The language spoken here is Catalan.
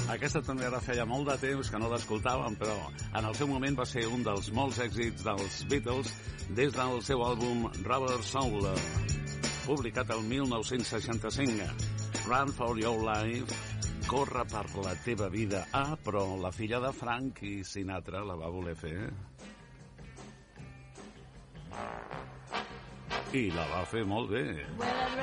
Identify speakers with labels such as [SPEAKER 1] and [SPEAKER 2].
[SPEAKER 1] Aquesta també ara feia molt de temps que no l'escoltàvem, però en el seu moment va ser un dels molts èxits dels Beatles des del seu àlbum Rubber Soul, publicat el 1965. Run for your life, corre per la teva vida. Ah, però la filla de Frank i Sinatra la va voler fer. I la va fer molt bé.